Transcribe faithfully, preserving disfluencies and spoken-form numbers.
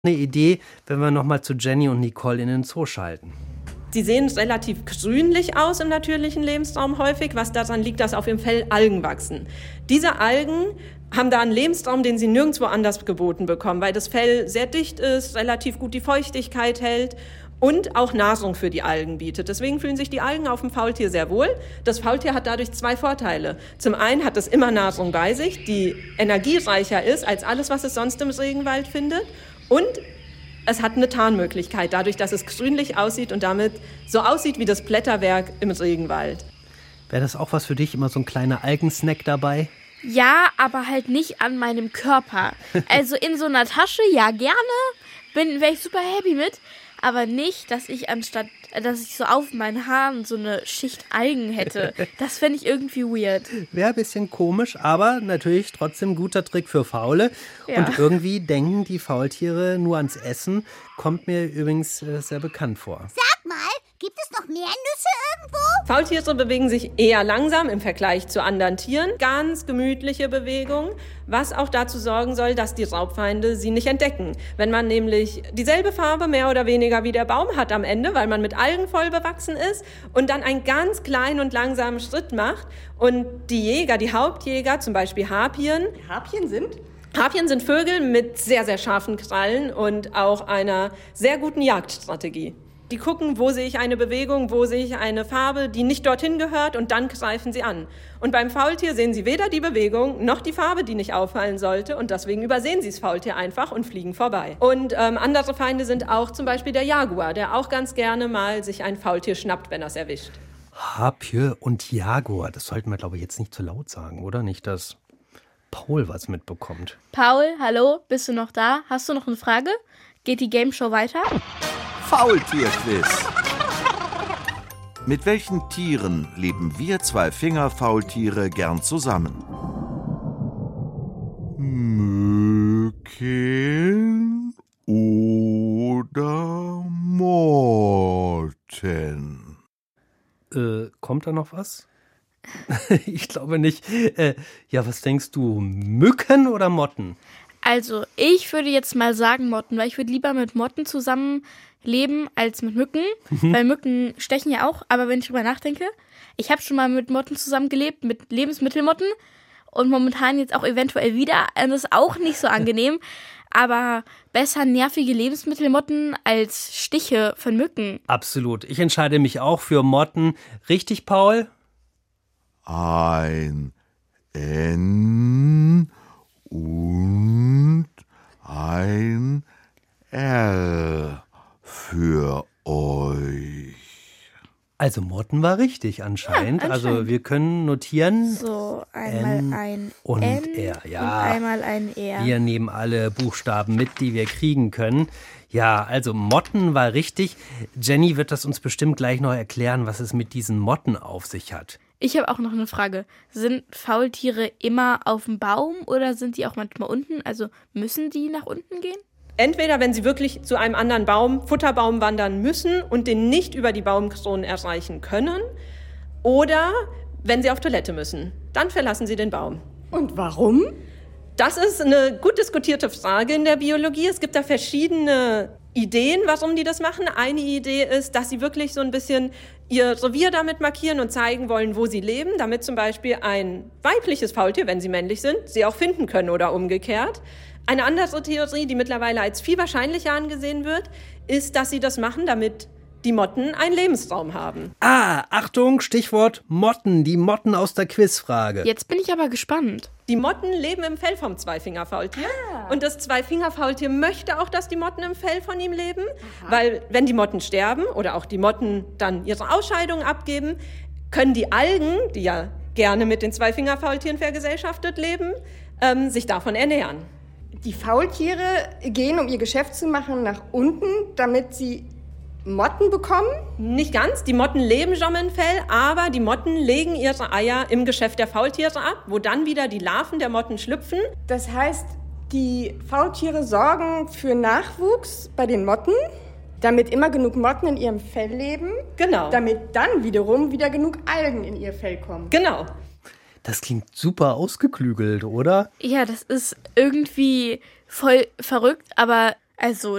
Eine Idee, wenn wir nochmal zu Jenny und Nicole in den Zoo schalten. Sie sehen relativ grünlich aus im natürlichen Lebensraum häufig, was daran liegt, dass auf ihrem Fell Algen wachsen. Diese Algen haben da einen Lebensraum, den sie nirgendwo anders geboten bekommen, weil das Fell sehr dicht ist, relativ gut die Feuchtigkeit hält und auch Nahrung für die Algen bietet. Deswegen fühlen sich die Algen auf dem Faultier sehr wohl. Das Faultier hat dadurch zwei Vorteile. Zum einen hat es immer Nahrung bei sich, die energiereicher ist als alles, was es sonst im Regenwald findet. Und es hat eine Tarnmöglichkeit, dadurch, dass es grünlich aussieht und damit so aussieht wie das Blätterwerk im Regenwald. Wäre das auch was für dich, immer so ein kleiner Algensnack dabei? Ja, aber halt nicht an meinem Körper. Also in so einer Tasche, ja gerne, bin wäre ich super happy mit. Aber nicht, dass ich anstatt, dass ich so auf meinen Haaren so eine Schicht Algen hätte. Das fände ich irgendwie weird. Wäre ein bisschen komisch, aber natürlich trotzdem guter Trick für Faule. Ja. Und irgendwie denken die Faultiere nur ans Essen. Kommt mir übrigens äh, sehr bekannt vor. Sag mal, gibt es noch mehr Nüsse irgendwo? Faultiere bewegen sich eher langsam im Vergleich zu anderen Tieren. Ganz gemütliche Bewegung, was auch dazu sorgen soll, dass die Raubfeinde sie nicht entdecken. Wenn man nämlich dieselbe Farbe mehr oder weniger wie der Baum hat am Ende, weil man mit Algen voll bewachsen ist und dann einen ganz kleinen und langsamen Schritt macht und die Jäger, die Hauptjäger, zum Beispiel Harpien. Harpien sind? Harpien sind Vögel mit sehr, sehr scharfen Krallen und auch einer sehr guten Jagdstrategie. Die gucken, wo sehe ich eine Bewegung, wo sehe ich eine Farbe, die nicht dorthin gehört, und dann greifen sie an. Und beim Faultier sehen sie weder die Bewegung noch die Farbe, die nicht auffallen sollte, und deswegen übersehen sie das Faultier einfach und fliegen vorbei. Und ähm, andere Feinde sind auch zum Beispiel der Jaguar, der auch ganz gerne mal sich ein Faultier schnappt, wenn er es erwischt. Harpie und Jaguar, das sollten wir, glaube ich, jetzt nicht zu laut sagen, oder? Nicht, dass Paul was mitbekommt. Paul, hallo, bist du noch da? Hast du noch eine Frage? Geht die Game Show weiter? Faultierquiz. Mit welchen Tieren leben wir Zwei-Finger-Faultiere gern zusammen? Mücken oder Motten? Äh, kommt da noch was? Ich glaube nicht. Äh, ja, was denkst du? Mücken oder Motten? Also, ich würde jetzt mal sagen Motten, weil ich würde lieber mit Motten zusammenleben als mit Mücken, mhm. weil Mücken stechen ja auch, aber wenn ich drüber nachdenke, ich habe schon mal mit Motten zusammengelebt, mit Lebensmittelmotten und momentan jetzt auch eventuell wieder, das ist auch nicht so angenehm, aber besser nervige Lebensmittelmotten als Stiche von Mücken. Absolut, ich entscheide mich auch für Motten. Richtig, Paul? Ein N und ein L für euch. Also Motten war richtig anscheinend. Ja, anscheinend. Also wir können notieren. So, einmal N ein und N R. Ja. und einmal ein R. Wir nehmen alle Buchstaben mit, die wir kriegen können. Ja, also Motten war richtig. Jenny wird das uns bestimmt gleich noch erklären, was es mit diesen Motten auf sich hat. Ich habe auch noch eine Frage. Sind Faultiere immer auf dem Baum oder sind die auch manchmal unten? Also müssen die nach unten gehen? Entweder, wenn sie wirklich zu einem anderen Baum, Futterbaum wandern müssen und den nicht über die Baumkronen erreichen können, oder wenn sie auf Toilette müssen. Dann verlassen sie den Baum. Und warum? Das ist eine gut diskutierte Frage in der Biologie. Es gibt da verschiedene Ideen, warum die das machen. Eine Idee ist, dass sie wirklich so ein bisschen ihr Revier damit markieren und zeigen wollen, wo sie leben, damit zum Beispiel ein weibliches Faultier, wenn sie männlich sind, sie auch finden können oder umgekehrt. Eine andere Theorie, die mittlerweile als viel wahrscheinlicher angesehen wird, ist, dass sie das machen, damit die Motten einen Lebensraum haben. Ah, Achtung, Stichwort Motten, die Motten aus der Quizfrage. Jetzt bin ich aber gespannt. Die Motten leben im Fell vom Zweifingerfaultier. Ah. Und das Zweifingerfaultier möchte auch, dass die Motten im Fell von ihm leben. Aha. Weil wenn die Motten sterben oder auch die Motten dann ihre Ausscheidungen abgeben, können die Algen, die ja gerne mit den Zweifingerfaultieren vergesellschaftet leben, ähm, sich davon ernähren. Die Faultiere gehen, um ihr Geschäft zu machen, nach unten, damit sie Motten bekommen? Nicht ganz. Die Motten leben schon im Fell, aber die Motten legen ihre Eier im Geschäft der Faultiere ab, wo dann wieder die Larven der Motten schlüpfen. Das heißt, die Faultiere sorgen für Nachwuchs bei den Motten, damit immer genug Motten in ihrem Fell leben. Genau. Damit dann wiederum wieder genug Algen in ihr Fell kommen. Genau. Das klingt super ausgeklügelt, oder? Ja, das ist irgendwie voll verrückt, aber also